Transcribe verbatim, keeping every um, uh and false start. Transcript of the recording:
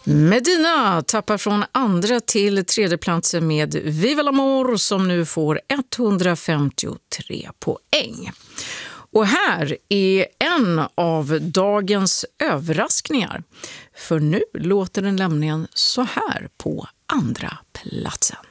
Medina tappar från andra till tredje platsen med Viva l'Amour som nu får etthundrafemtiotre poäng. Och här är en av dagens överraskningar. För nu låter den nämligen så här på andra platsen.